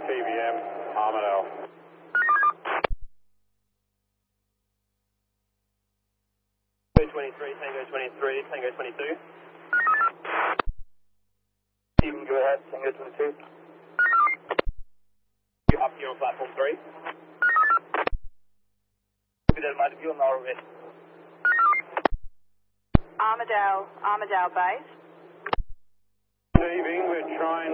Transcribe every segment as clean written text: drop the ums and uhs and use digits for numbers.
TVM, Armadale. Tango 23, Tango 23, Tango 22. Stephen, go ahead, Tango 22. You're up here on platform 3. Copy that, mind view on the ROS. Armadale base. Receiving, we're trying.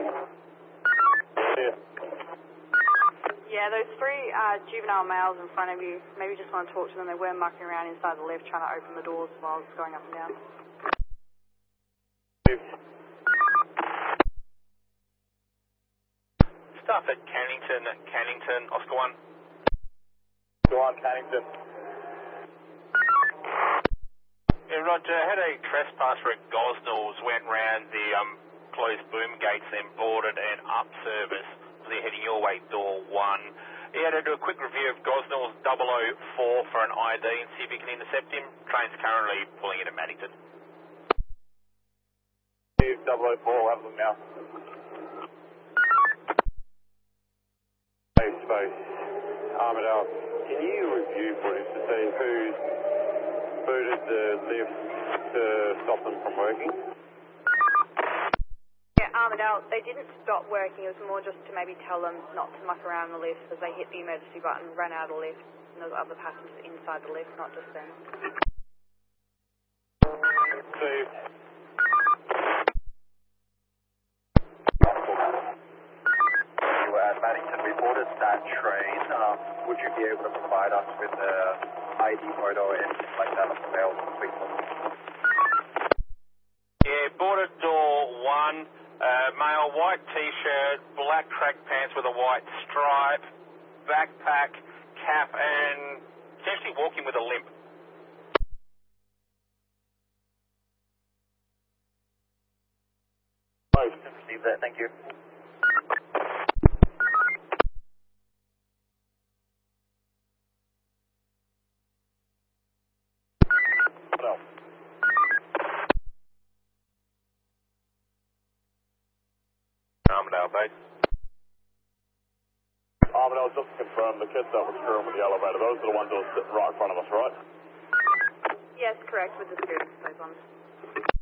Yeah, those three juvenile males in front of you, maybe just want to talk to them. They were mucking around inside the lift trying to open the doors while it's going up and down. Stuff at Cannington, Oscar 1. Go on, Cannington. Yeah, Roger, had a trespasser at Gosnells, went round the closed boom gates, then boarded and up service. They're heading your way, door 1. He had to do a quick review of Gosnells 004 for an ID and see if he can intercept him. Train's currently pulling in at Maddington. Steve 004, we'll have them now. Space. Armadale, can you review footage to see who's booted the lift to stop them from working? Yeah, Armadale, they didn't stop working. It was more just to maybe tell them not to muck around the lift as they hit the emergency button, ran out of the lift, and there was other passengers inside the lift, not just them. Steve. You were at Maddington, we boarded that train. Would you be able to provide us with the ID photo or anything like that of the mail quick? Yeah, boarded door 1, male, white t-shirt, black track pants with a white stripe, backpack, cap, and essentially walking with a limp. Receive that, thank you. No. Armadale base. Armadale, just to confirm, the kids that were screwing with the elevator, those are the ones that were sitting right in front of us, right? Yes, correct, with the students, those ones.